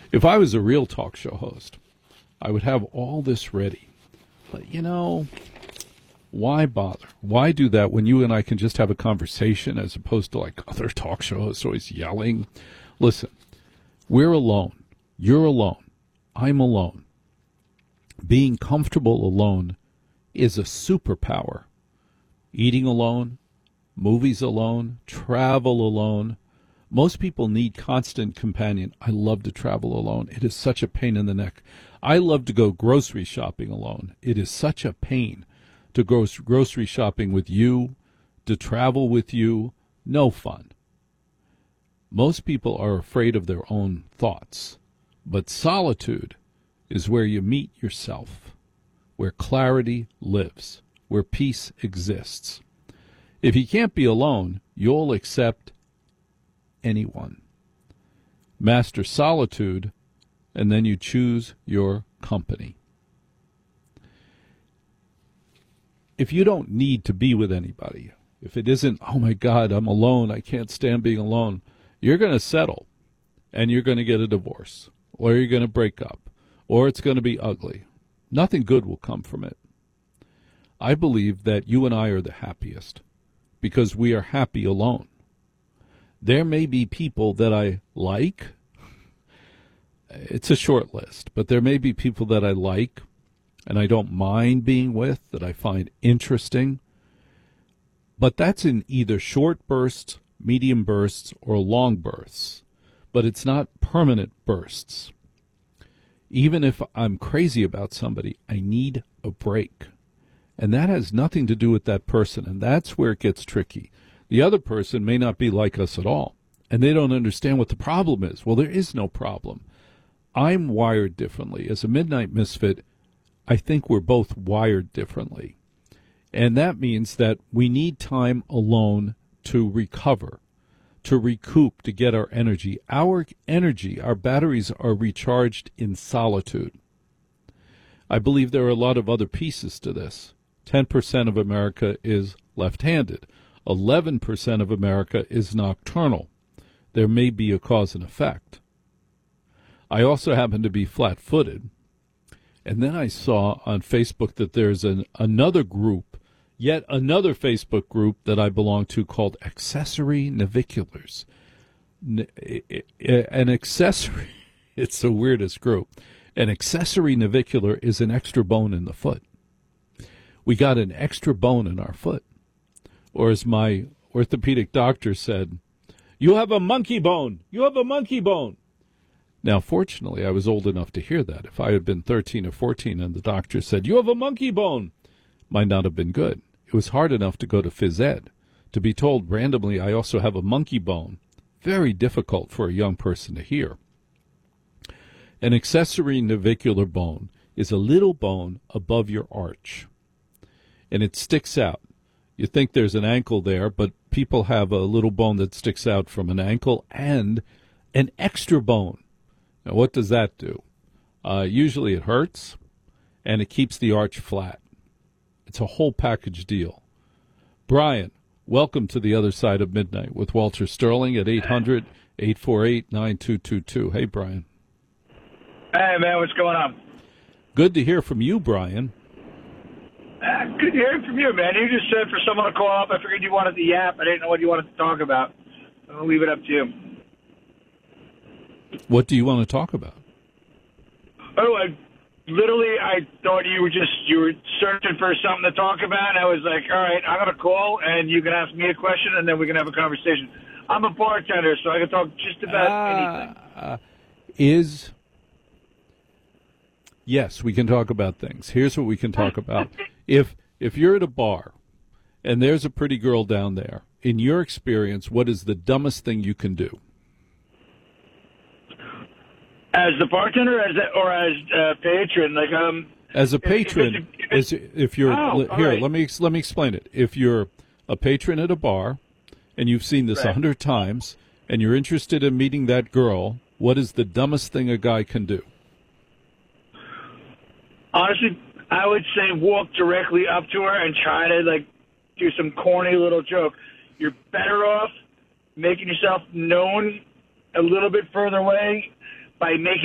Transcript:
If I was a real talk show host, I would have all this ready. But, why bother? Why do that when you and I can just have a conversation as opposed to like other talk show hosts always yelling? Listen, we're alone. You're alone. I'm alone. Being comfortable alone is a superpower. Eating alone, movies alone, travel alone. Most people need constant companion. I love to travel alone. It is such a pain in the neck. I love to go grocery shopping alone. It is such a pain to go grocery shopping with you, to travel with you. No fun. Most people are afraid of their own thoughts. But solitude is where you meet yourself, where clarity lives, where peace exists. If you can't be alone, you'll accept anyone. Master solitude, and then you choose your company. If you don't need to be with anybody, if it isn't, oh my God, I'm alone, I can't stand being alone, you're going to settle, and you're going to get a divorce, or you're going to break up, or it's going to be ugly. Nothing good will come from it. I believe that you and I are the happiest because we are happy alone. There may be people that I like. It's a short list, but there may be people that I like and I don't mind being with, that I find interesting. But that's in either short bursts, medium bursts, or long bursts. But it's not permanent bursts. Even if I'm crazy about somebody, I need a break. And that has nothing to do with that person, and that's where it gets tricky. The other person may not be like us at all, and they don't understand what the problem is. Well, there is no problem. I'm wired differently. As a Midnight Misfit, I think we're both wired differently. And that means that we need time alone to recover, to recoup, to get our energy. Our energy, our batteries are recharged in solitude. I believe there are a lot of other pieces to this. 10% of America is left-handed. 11% of America is nocturnal. There may be a cause and effect. I also happen to be flat-footed. And then I saw on Facebook that there's another group, yet another Facebook group that I belong to called Accessory Naviculars. An accessory, it's the weirdest group. An accessory navicular is an extra bone in the foot. We got an extra bone in our foot. Or as my orthopedic doctor said, you have a monkey bone. You have a monkey bone. Now, fortunately, I was old enough to hear that. If I had been 13 or 14 and the doctor said, you have a monkey bone, might not have been good. It was hard enough to go to phys ed. To be told randomly I also have a monkey bone, very difficult for a young person to hear. An accessory navicular bone is a little bone above your arch, and it sticks out. You think there's an ankle there, but people have a little bone that sticks out from an ankle and an extra bone. Now, what does that do? Usually it hurts, and it keeps the arch flat. It's a whole package deal. Brian, welcome to the other side of midnight with Walter Sterling at 800-848-9222. Hey, Brian. Hey, man, what's going on? Good to hear from you, Brian. Good hearing from you, man. You just said for someone to call up. I figured you wanted the yap. I didn't know what you wanted to talk about. I'll leave it up to you. What do you want to talk about? Oh, I thought you were searching for something to talk about. And I was like, all right, I'm going to call, and you can ask me a question, and then we can have a conversation. I'm a bartender, so I can talk just about anything. Yes, we can talk about things. Here's what we can talk about. If you're at a bar and there's a pretty girl down there, in your experience, what is the dumbest thing you can do? As the bartender, as a patron, as a patron, right. Let me explain it. If you're a patron at a bar and you've seen this 100 times and you're interested in meeting that girl, what is the dumbest thing a guy can do? Honestly, I would say walk directly up to her and try to do some corny little joke. You're better off making yourself known a little bit further away by making